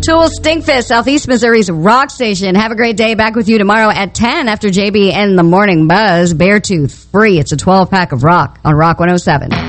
Tool Stinkfist, Southeast Missouri's rock station. Have a great day. Back with you tomorrow at 10 after JB and the Morning Buzz. Beartooth, free. It's a 12-pack of rock on Rock 107.